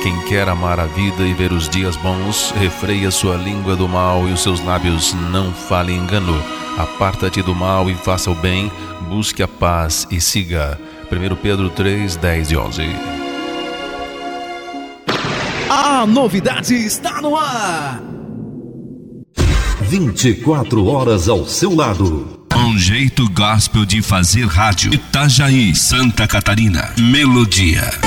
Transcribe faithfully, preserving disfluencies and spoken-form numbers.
Quem quer amar a vida e ver os dias bons, refreia sua língua do mal e os seus lábios não falem engano. Aparta-te do mal e faça o bem, busque a paz e siga. primeiro Pedro três, dez e onze. A novidade está no ar. vinte e quatro horas ao seu lado. Um jeito gospel de fazer rádio. Itajaí, Santa Catarina. Melodia.